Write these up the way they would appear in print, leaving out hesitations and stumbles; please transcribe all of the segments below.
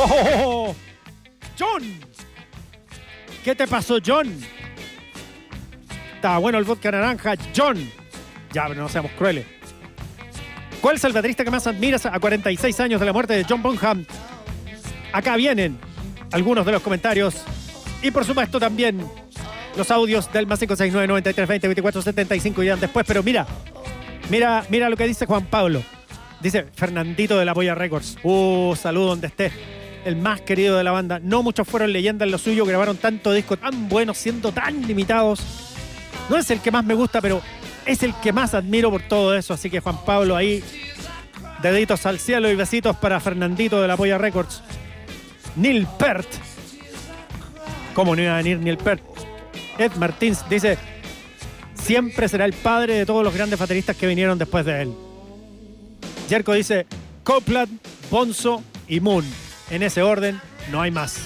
¡Oh! ¡John! ¿Qué te pasó, John? Estaba bueno el vodka naranja, John. Ya, pero no seamos crueles. ¿Cuál es el baterista que más admiras a 46 años de la muerte de John Bonham? Acá vienen algunos de los comentarios. Y por supuesto también los audios del más 569-9320-2475 irán después. Pero mira lo que dice Juan Pablo. Dice Fernandito de la Polla Records. Saludo donde esté. El más querido de la banda. No muchos fueron leyendas en lo suyo. Grabaron tanto disco tan buenos, siendo tan limitados. No es el que más me gusta, pero es el que más admiro por todo eso. Así que Juan Pablo ahí, deditos al cielo y besitos para Fernandito de la Polla Records. Neil Peart. ¿Cómo no iba a venir Neil Peart? Ed Martins dice: siempre será el padre de todos los grandes bateristas que vinieron después de él. Jerko dice: Copland, Bonzo y Moon. En ese orden, no hay más.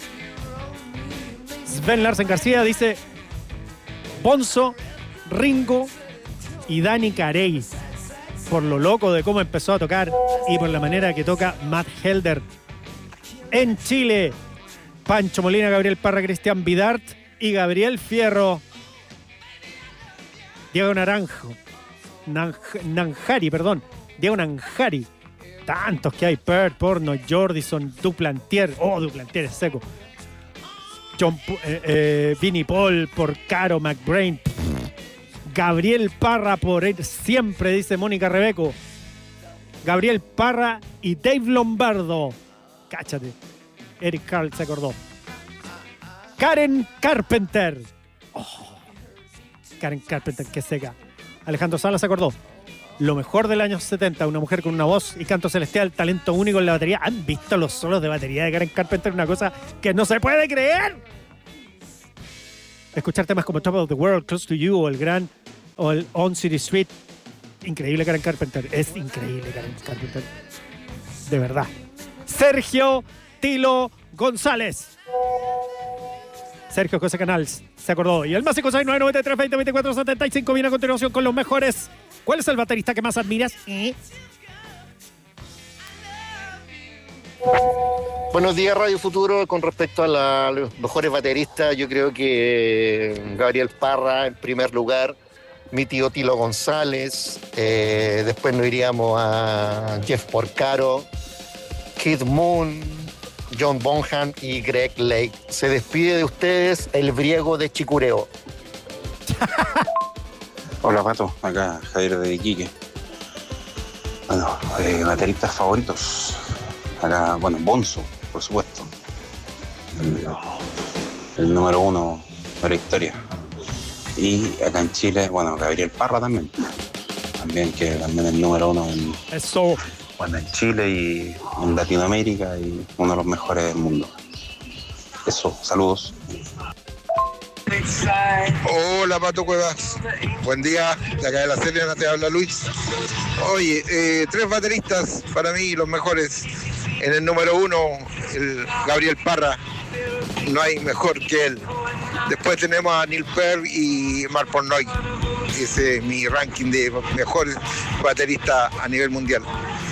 Sven Larsen García dice: Bonzo, Ringo y Danny Carey. Por lo loco de cómo empezó a tocar y por la manera que toca Matt Helder. En Chile, Pancho Molina, Gabriel Parra, Cristian Vidart y Gabriel Fierro. Diego Naranjo. Nanjari. Diego Nanjari. Tantos que hay. Peart, Porno, Jordison, Duplantier. Duplantier es seco. Vinnie Paul, Porcaro, McBrain. Gabriel Parra por él siempre, dice Mónica Rebeco. Gabriel Parra y Dave Lombardo. Cáchate. Eric Carl se acordó. Karen Carpenter. Karen Carpenter, que seca. Alejandro Salas se acordó. Lo mejor del año 70, una mujer con una voz y canto celestial, talento único en la batería. ¿Han visto los solos de batería de Karen Carpenter? Una cosa que no se puede creer. Escuchar temas como Top of the World, Close to You o el On City Street. Increíble Karen Carpenter. Es increíble Karen Carpenter. De verdad. Sergio Tilo González. Sergio José Canals se acordó. Y el más 569-9320-2475 viene a continuación con los mejores. ¿Cuál es el baterista que más admiras? Buenos días, Radio Futuro. Con respecto a los mejores bateristas, yo creo que Gabriel Parra en primer lugar, mi tío Tilo González, después nos iríamos a Jeff Porcaro, Keith Moon, John Bonham y Greg Lake. Se despide de ustedes el Briego de Chicureo. Hola, Pato. Acá Javier de Iquique. Bueno, bateristas favoritos. Acá, Bonzo, por supuesto. El número 1 de la historia. Y acá en Chile, Gabriel Parra también. Que también es el número 1 en Chile y en Latinoamérica y uno de los mejores del mundo. Eso, saludos. Hola, Pato Cuevas. Buen día, de acá de la Serena te habla Luis. Oye, 3 bateristas para mí los mejores. En el número 1, el Gabriel Parra. No hay mejor que él. Después tenemos a Neil Peart y Mark Pornoy. Ese es mi ranking de mejores bateristas a nivel mundial.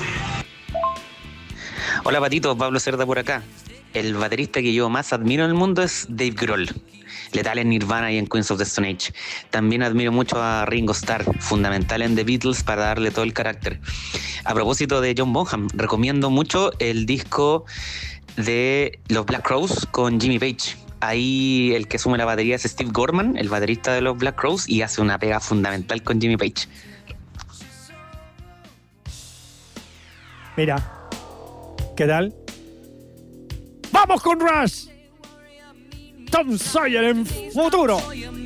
Hola, Patito, Pablo Cerda por acá. El baterista que yo más admiro en el mundo es Dave Grohl, letal en Nirvana y en Queens of the Stone Age. También admiro mucho a Ringo Starr, fundamental en The Beatles para darle todo el carácter. A propósito de John Bonham, recomiendo mucho el disco de los Black Crowes con Jimmy Page. Ahí el que asume la batería es Steve Gorman, el baterista de los Black Crowes, y hace una pega fundamental con Jimmy Page. Mira, ¿qué tal? ¡Vamos con Rush! Tom Sawyer en futuro.